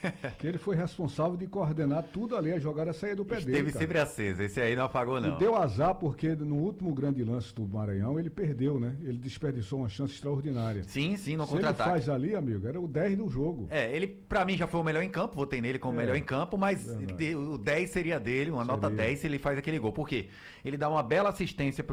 Que ele foi responsável de coordenar tudo ali, a jogada sair do pé dele. Esteve Cara. sempre aceso, esse aí não apagou, E não. deu azar porque no último grande lance do Maranhão ele perdeu, né? Ele desperdiçou uma chance extraordinária. Sim, sim, no Se ele contra-ataque. faz ali, amigo, era o 10 do jogo. Ele pra mim já foi o melhor em campo, votei nele como o melhor em campo, mas verdade. o 10 seria dele, uma nota Seria. 10 se ele faz aquele gol. Por quê? Ele dá uma bela assistência